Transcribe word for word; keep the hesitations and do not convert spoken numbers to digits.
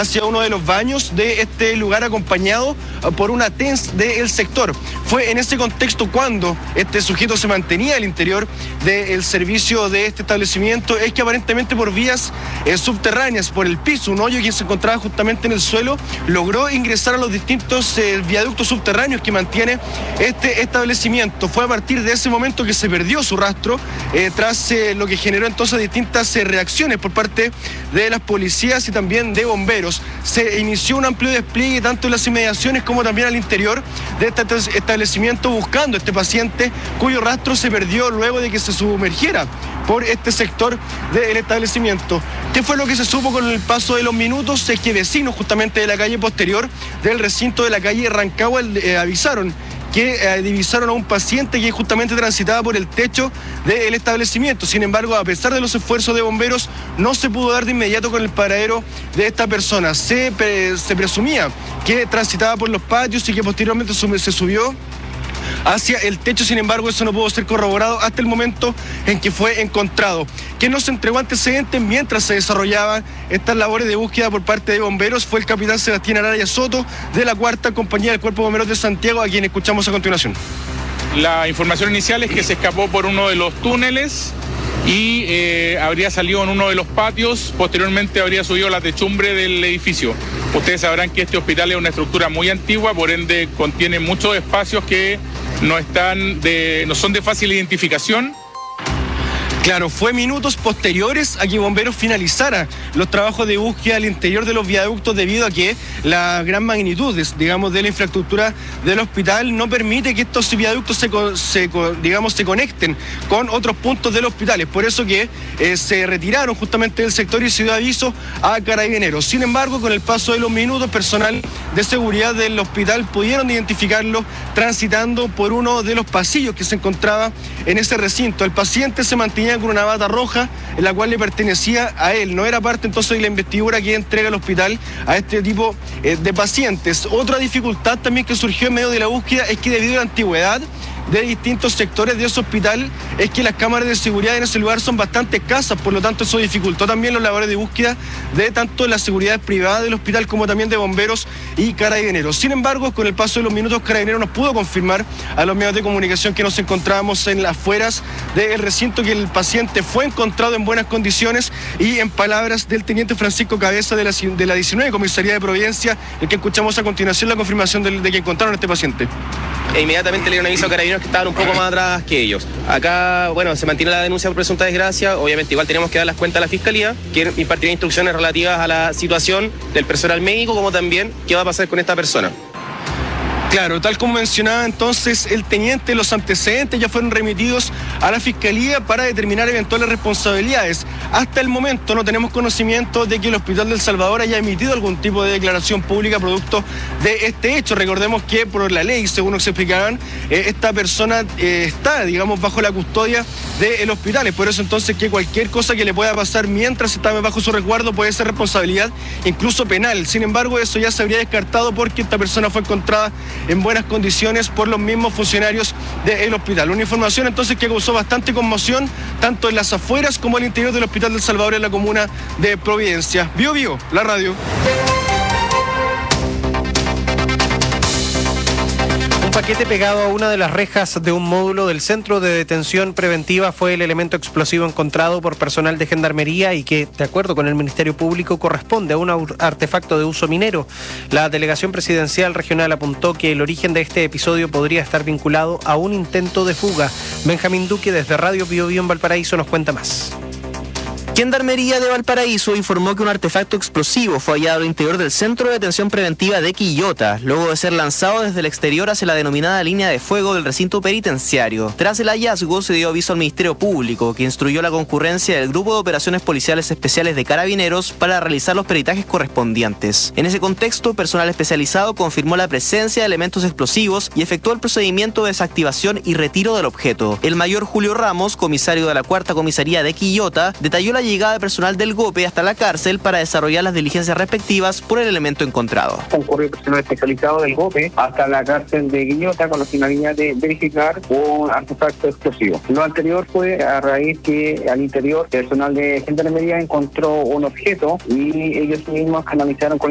hacia uno de los baños de este lugar acompañado por una T E N S del sector. Fue en ese contexto cuando este sujeto se mantenía al interior del servicio de este establecimiento, es que aparentemente por vías eh, subterráneas, por el piso, un hoyo que se encontraba justamente en el suelo, logró ingresar a los distintos eh, viaductos subterráneos que mantiene este establecimiento. Fue a partir de ese momento que se perdió su rastro, eh, tras eh, lo que generó entonces distintas eh, reacciones por parte de las policías y también de bomberos. Se inició un amplio despliegue tanto en las inmediaciones como también al interior de este establecimiento buscando a este paciente cuyo rastro se perdió luego de que se sumergiera por este sector del establecimiento. ¿Qué fue lo que se supo con el paso de los minutos? Es que vecinos justamente de la calle posterior del recinto de la calle Rancagua eh, avisaron que eh, divisaron a un paciente que justamente transitaba por el techo del establecimiento. Sin embargo, a pesar de los esfuerzos de bomberos, no se pudo dar de inmediato con el paradero de esta persona. Se, pre, se presumía que transitaba por los patios y que posteriormente se subió hacia el techo. Sin embargo, eso no pudo ser corroborado hasta el momento en que fue encontrado. Quien nos entregó antecedentes mientras se desarrollaban estas labores de búsqueda por parte de bomberos fue el capitán Sebastián Araya Soto, de la cuarta Compañía del Cuerpo de Bomberos de Santiago, a quien escuchamos a continuación. La información inicial es que se escapó por uno de los túneles y eh, habría salido en uno de los patios, posteriormente habría subido a la techumbre del edificio. Ustedes sabrán que este hospital es una estructura muy antigua, por ende contiene muchos espacios que no están de, no son de fácil identificación. Claro, fue minutos posteriores a que bomberos finalizara los trabajos de búsqueda al interior de los viaductos, debido a que la gran magnitud, digamos, de la infraestructura del hospital no permite que estos viaductos se, se digamos, se conecten con otros puntos del hospital. Es por eso que eh, se retiraron justamente del sector y se dio aviso a Carabineros. Sin embargo, con el paso de los minutos, personal de seguridad del hospital pudieron identificarlo transitando por uno de los pasillos que se encontraba en ese recinto. El paciente se mantenía con una bata roja, en la cual le pertenecía a él. No era parte entonces de la investidura que entrega el hospital a este tipo eh, de pacientes. Otra dificultad también que surgió en medio de la búsqueda es que debido a la antigüedad de distintos sectores de ese hospital, es que las cámaras de seguridad en ese lugar son bastante escasas, por lo tanto eso dificultó también los labores de búsqueda de tanto la seguridad privada del hospital como también de bomberos y Carabineros. Sin embargo, con el paso de los minutos, Carabineros nos pudo confirmar a los medios de comunicación que nos encontrábamos en las afueras del recinto que el paciente fue encontrado en buenas condiciones, y en palabras del teniente Francisco Cabeza de la, de la diecinueve Comisaría de Providencia, el que escuchamos a continuación la confirmación de, de que encontraron a este paciente. E inmediatamente le dieron aviso a Carabineros que estaban un poco más atrás que ellos. Acá, bueno, se mantiene la denuncia por presunta desgracia. Obviamente igual tenemos que dar las cuentas a la Fiscalía, que impartirá instrucciones relativas a la situación del personal médico, como también qué va a pasar con esta persona. Claro, tal como mencionaba entonces el teniente, los antecedentes ya fueron remitidos a la Fiscalía para determinar eventuales responsabilidades. Hasta el momento no tenemos conocimiento de que el Hospital del Salvador haya emitido algún tipo de declaración pública producto de este hecho. Recordemos que por la ley, según nos explicaban, eh, esta persona eh, está, digamos, bajo la custodia del hospital. Es por eso entonces que cualquier cosa que le pueda pasar mientras está bajo su resguardo puede ser responsabilidad incluso penal. Sin embargo, eso ya se habría descartado porque esta persona fue encontrada en buenas condiciones por los mismos funcionarios del hospital. Una información entonces que causó bastante conmoción tanto en las afueras como al interior del Hospital del Salvador en la comuna de Providencia. Bio Bio, la radio. Un paquete pegado a una de las rejas de un módulo del Centro de Detención Preventiva fue el elemento explosivo encontrado por personal de Gendarmería y que, de acuerdo con el Ministerio Público, corresponde a un artefacto de uso minero. La Delegación Presidencial Regional apuntó que el origen de este episodio podría estar vinculado a un intento de fuga. Benjamín Duque, desde Radio Bio Bio en Valparaíso, nos cuenta más. Gendarmería de Valparaíso informó que un artefacto explosivo fue hallado al interior del Centro de Detención Preventiva de Quillota, luego de ser lanzado desde el exterior hacia la denominada línea de fuego del recinto penitenciario. Tras el hallazgo, se dio aviso al Ministerio Público, que instruyó la concurrencia del Grupo de Operaciones Policiales Especiales de Carabineros para realizar los peritajes correspondientes. En ese contexto, personal especializado confirmó la presencia de elementos explosivos y efectuó el procedimiento de desactivación y retiro del objeto. El mayor Julio Ramos, comisario de la cuarta Comisaría de Quillota, detalló la llegada de personal del GOPE hasta la cárcel para desarrollar las diligencias respectivas por el elemento encontrado. Concurrió personal especializado del GOPE hasta la cárcel de Quillota con la finalidad de verificar un artefacto explosivo. Lo anterior fue a raíz que al interior personal de Gendarmería encontró un objeto y ellos mismos canalizaron con